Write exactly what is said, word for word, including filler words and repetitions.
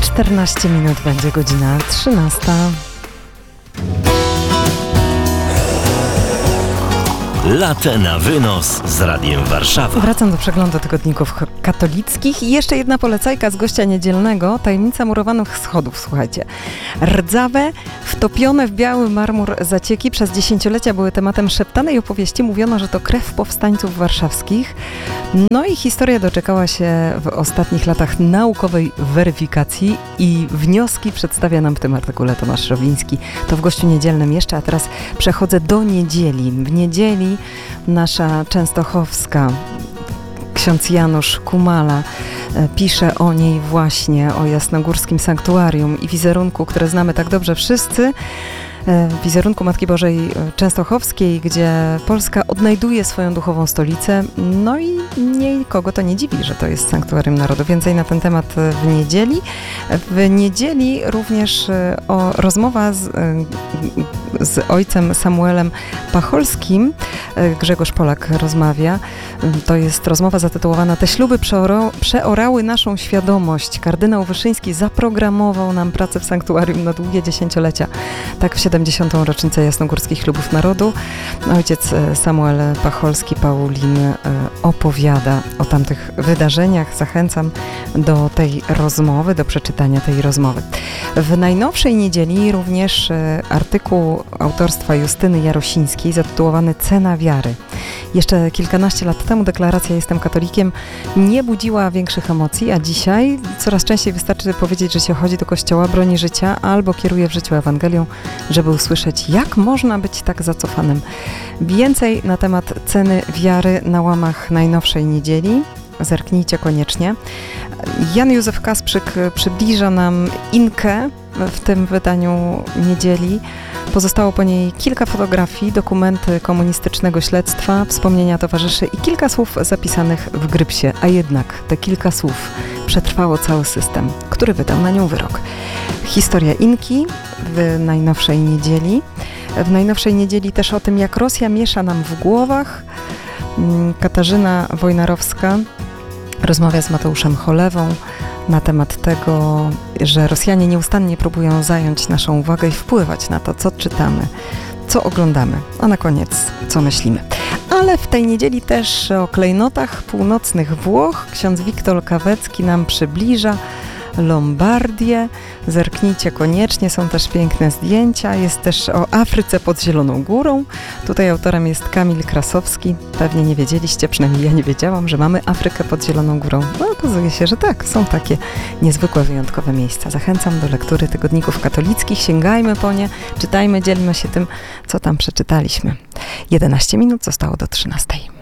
czternaście minut będzie godzina trzynasta. Latę na wynos z Radiem Warszawa. Wracam do przeglądu tygodników katolickich i jeszcze jedna polecajka z gościa niedzielnego. Tajemnica murowanych schodów, słuchajcie. Rdzawe, wtopione w biały marmur zacieki przez dziesięciolecia były tematem szeptanej opowieści. Mówiono, że to krew powstańców warszawskich. No i historia doczekała się w ostatnich latach naukowej weryfikacji i wnioski przedstawia nam w tym artykule Tomasz Rowiński. To w gościu niedzielnym jeszcze, a teraz przechodzę do niedzieli. W niedzieli nasza częstochowska ksiądz Janusz Kumala pisze o niej właśnie, o jasnogórskim sanktuarium i wizerunku, które znamy tak dobrze wszyscy. Wizerunku Matki Bożej Częstochowskiej, gdzie Polska odnajduje swoją duchową stolicę. No i nikogo to nie dziwi, że to jest Sanktuarium Narodu. Więcej na ten temat w niedzieli. W niedzieli również o, rozmowa z, z ojcem Samuelem Pacholskim. Grzegorz Polak rozmawia. To jest rozmowa zatytułowana Te śluby przeora, przeorały naszą świadomość. Kardynał Wyszyński zaprogramował nam pracę w Sanktuarium na długie dziesięciolecia. Tak w siedemdziesiątą rocznicę Jasnogórskich Ślubów Narodu ojciec Samuel Pacholski Paulin opowiada o tamtych wydarzeniach. Zachęcam do tej rozmowy, do przeczytania tej rozmowy. W najnowszej niedzieli również artykuł autorstwa Justyny Jarosińskiej zatytułowany Cena wiary. Jeszcze kilkanaście lat temu deklaracja Jestem katolikiem nie budziła większych emocji, a dzisiaj coraz częściej wystarczy powiedzieć, że się chodzi do kościoła, broni życia albo kieruje w życiu Ewangelią, żeby usłyszeć, jak można być tak zacofanym. Więcej na temat ceny wiary na łamach najnowszej niedzieli. Zerknijcie koniecznie. Jan Józef Kasprzyk przybliża nam Inkę w tym wydaniu niedzieli. Pozostało po niej kilka fotografii, dokumenty komunistycznego śledztwa, wspomnienia towarzyszy i kilka słów zapisanych w grypsie. A jednak te kilka słów przetrwało cały system, który wydał na nią wyrok. Historia Inki w najnowszej niedzieli. W najnowszej niedzieli też o tym, jak Rosja miesza nam w głowach. Katarzyna Wojnarowska rozmawia z Mateuszem Cholewą na temat tego, że Rosjanie nieustannie próbują zająć naszą uwagę i wpływać na to, co czytamy, co oglądamy, a na koniec, co myślimy. Ale w tej niedzieli też o klejnotach północnych Włoch ksiądz Wiktor Kawecki nam przybliża Lombardię. Zerknijcie koniecznie, są też piękne zdjęcia. Jest też o Afryce pod Zieloną Górą. Tutaj autorem jest Kamil Krasowski. Pewnie nie wiedzieliście, przynajmniej ja nie wiedziałam, że mamy Afrykę pod Zieloną Górą. No okazuje się, że tak, są takie niezwykłe, wyjątkowe miejsca. Zachęcam do lektury tygodników katolickich. Sięgajmy po nie, czytajmy, dzielmy się tym, co tam przeczytaliśmy. jedenaście minut zostało do trzynastej.